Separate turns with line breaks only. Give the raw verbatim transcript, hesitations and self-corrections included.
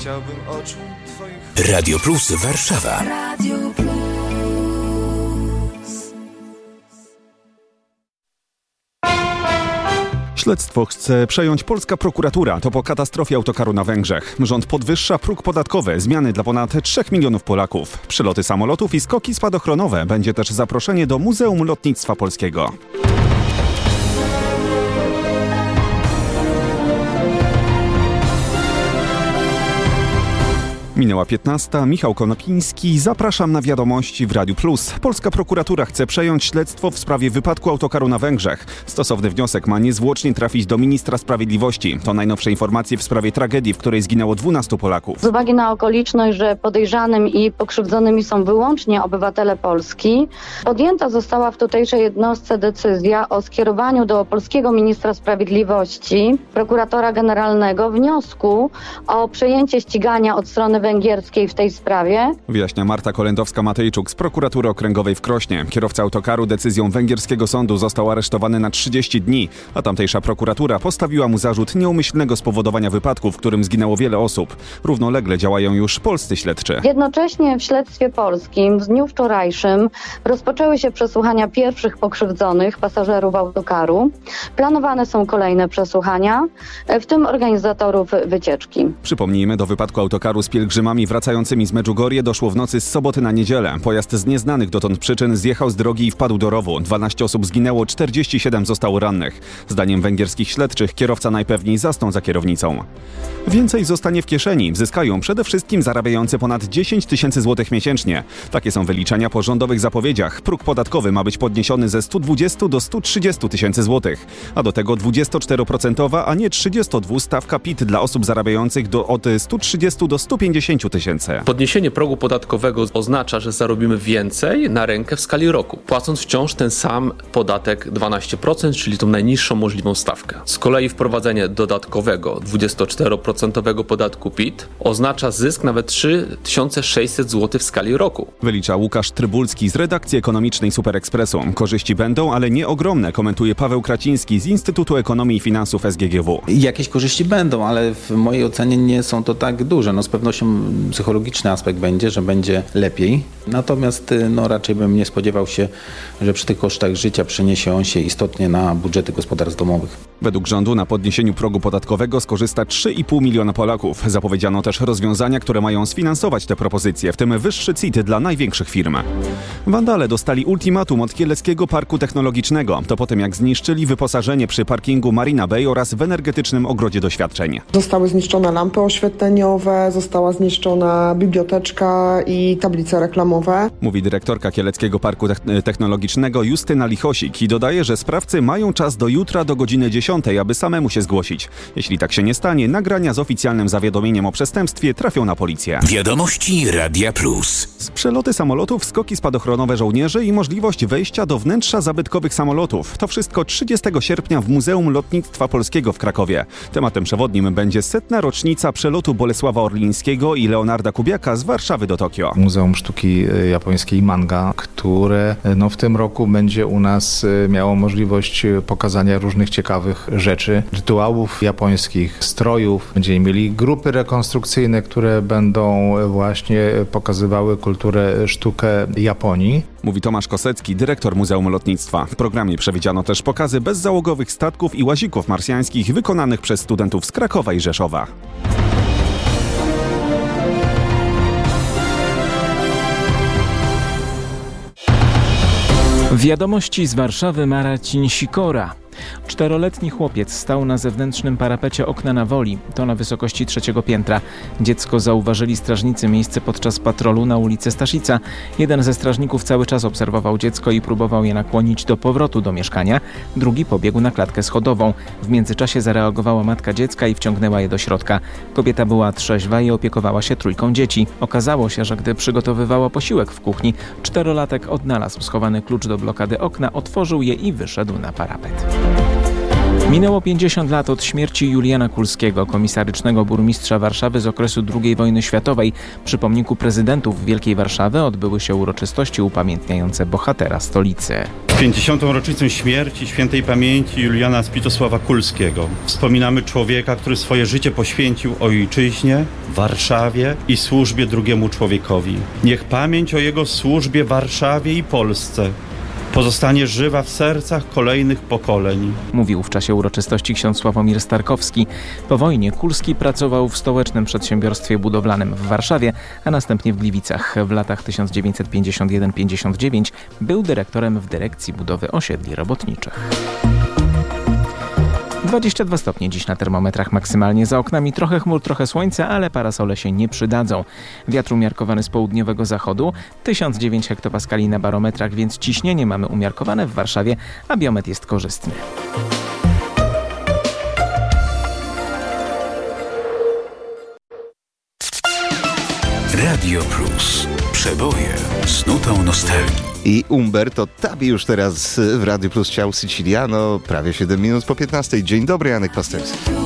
chciałbym oczu twoich.
Radio Plus Warszawa.
Radio Plus.
Śledztwo chce przejąć polska prokuratura. To po katastrofie autokaru na Węgrzech. Rząd podwyższa próg podatkowy. Zmiany dla ponad trzech milionów Polaków. Przyloty samolotów i skoki spadochronowe. Będzie też zaproszenie do Muzeum Lotnictwa Polskiego. Minęła piętnasta. Michał Konopiński. Zapraszam na wiadomości w Radiu Plus. Polska prokuratura chce przejąć śledztwo w sprawie wypadku autokaru na Węgrzech. Stosowny wniosek ma niezwłocznie trafić do ministra sprawiedliwości. To najnowsze informacje w sprawie tragedii, w której zginęło dwunastu Polaków.
Z uwagi na okoliczność, że podejrzanym i pokrzywdzonymi są wyłącznie obywatele Polski, podjęta została w tutejszej jednostce decyzja o skierowaniu do polskiego ministra sprawiedliwości, prokuratora generalnego wniosku o przejęcie ścigania od strony węgierskiej w tej sprawie.
Wyjaśnia Marta Kolendowska-Matejczuk z prokuratury okręgowej w Krośnie. Kierowca autokaru decyzją węgierskiego sądu został aresztowany na trzydzieści dni, a tamtejsza prokuratura postawiła mu zarzut nieumyślnego spowodowania wypadku, w którym zginęło wiele osób. Równolegle działają już polscy śledczy.
Jednocześnie w śledztwie polskim w dniu wczorajszym rozpoczęły się przesłuchania pierwszych pokrzywdzonych pasażerów autokaru. Planowane są kolejne przesłuchania, w tym organizatorów wycieczki.
Przypomnijmy, do wypadku autokaru z pielgrzymami wracającymi z Medjugorje doszło w nocy z soboty na niedzielę. Pojazd z nieznanych dotąd przyczyn zjechał z drogi i wpadł do rowu. dwanaście osób zginęło, czterdzieści siedem zostało rannych. Zdaniem węgierskich śledczych kierowca najpewniej zasnął za kierownicą. Więcej zostanie w kieszeni. Zyskają przede wszystkim zarabiający ponad dziesięć tysięcy złotych miesięcznie. Takie są wyliczenia po rządowych zapowiedziach. Próg podatkowy ma być podniesiony ze stu dwudziestu do stu trzydziestu tysięcy złotych. A do tego dwudziestoczteroprocentowa, a nie trzydziestodwu stawka P I T dla osób zarabiających do, od stu trzydziestu do stu pięćdziesięciu tysięcy.
Podniesienie progu podatkowego oznacza, że zarobimy więcej na rękę w skali roku, płacąc wciąż ten sam podatek dwanaście procent, czyli tą najniższą możliwą stawkę. Z kolei wprowadzenie dodatkowego dwudziestoczteroprocentowego podatku P I T oznacza zysk nawet trzy tysiące sześćset złotych w skali roku.
Wylicza Łukasz Trybulski z redakcji ekonomicznej Super Expressu. Korzyści będą, ale nie ogromne, komentuje Paweł Kraciński z Instytutu Ekonomii i Finansów S G G W.
Jakieś korzyści będą, ale w mojej ocenie nie są to tak duże. No z pewnością psychologiczny aspekt będzie, że będzie lepiej. Natomiast no, raczej bym nie spodziewał się, że przy tych kosztach życia przeniesie on się istotnie na budżety gospodarstw domowych.
Według rządu na podniesieniu progu podatkowego skorzysta trzy i pół miliona Polaków. Zapowiedziano też rozwiązania, które mają sfinansować te propozycje, w tym wyższy C I T dla największych firm. Wandale dostali ultimatum od Kieleckiego Parku Technologicznego. To po tym, jak zniszczyli wyposażenie przy parkingu Marina Bay oraz w energetycznym ogrodzie doświadczeń.
Zostały zniszczone lampy oświetleniowe, została zniszczona biblioteczka i tablice reklamowe.
Mówi dyrektorka Kieleckiego Parku Technologicznego Justyna Lichosik i dodaje, że sprawcy mają czas do jutra do godziny dziesiątej, aby samemu się zgłosić. Jeśli tak się nie stanie, nagrania z oficjalnym zawiadomieniem o przestępstwie trafią na policję.
Wiadomości Radia Plus.
Z przeloty samolotów, skoki spadochronowe żołnierzy i możliwość wejścia do wnętrza zabytkowych samolotów. To wszystko trzydziestego sierpnia w Muzeum Lotnictwa Polskiego w Krakowie. Tematem przewodnim będzie setna rocznica przelotu Bolesława Orlińskiego i Leonarda Kubiaka z Warszawy do Tokio.
Muzeum Sztuki Japońskiej Manga, które no, w tym roku będzie u nas miało możliwość pokazania różnych ciekawych rzeczy, rytuałów japońskich, strojów. Będziemy mieli grupy rekonstrukcyjne, które będą właśnie pokazywały kulturę, sztukę Japonii.
Mówi Tomasz Kosecki, dyrektor Muzeum Lotnictwa. W programie przewidziano też pokazy bezzałogowych statków i łazików marsjańskich wykonanych przez studentów z Krakowa i Rzeszowa.
Wiadomości z Warszawy Marcin Sikora. Czteroletni chłopiec stał na zewnętrznym parapecie okna na Woli, to na wysokości trzeciego piętra. Dziecko zauważyli strażnicy miejsce podczas patrolu na ulicy Staszica. Jeden ze strażników cały czas obserwował dziecko i próbował je nakłonić do powrotu do mieszkania. Drugi pobiegł na klatkę schodową. W międzyczasie zareagowała matka dziecka i wciągnęła je do środka. Kobieta była trzeźwa i opiekowała się trójką dzieci. Okazało się, że gdy przygotowywała posiłek w kuchni, czterolatek odnalazł schowany klucz do blokady okna, otworzył je i wyszedł na parapet. Minęło pięćdziesiąt lat od śmierci Juliana Kulskiego, komisarycznego burmistrza Warszawy z okresu drugiej wojny światowej. Przy pomniku prezydentów Wielkiej Warszawy odbyły się uroczystości upamiętniające bohatera stolicy.
W pięćdziesiątą rocznicę śmierci świętej pamięci Juliana Zbitosława Kulskiego wspominamy człowieka, który swoje życie poświęcił ojczyźnie, Warszawie i służbie drugiemu człowiekowi. Niech pamięć o jego służbie Warszawie i Polsce pozostanie żywa w sercach kolejnych pokoleń.
Mówił w czasie uroczystości ksiądz Sławomir Starkowski. Po wojnie Kulski pracował w stołecznym przedsiębiorstwie budowlanym w Warszawie, a następnie w Gliwicach. W latach tysiąc dziewięćset pięćdziesiąt jeden do pięćdziesiąt dziewięć był dyrektorem w dyrekcji budowy osiedli robotniczych. dwadzieścia dwa stopnie dziś na termometrach maksymalnie. Za oknami trochę chmur, trochę słońca, ale parasole się nie przydadzą. Wiatr umiarkowany z południowego zachodu, tysiąc dziewięć hektopaskali na barometrach, więc ciśnienie mamy umiarkowane w Warszawie, a biometr jest korzystny.
Radio Plus. Przeboje z nutą nostalgii.
I Umberto Tabi już teraz w Radiu Plus Ciao Siciliano, prawie siedem minut po piętnastej. Dzień dobry, Janek Pasterski.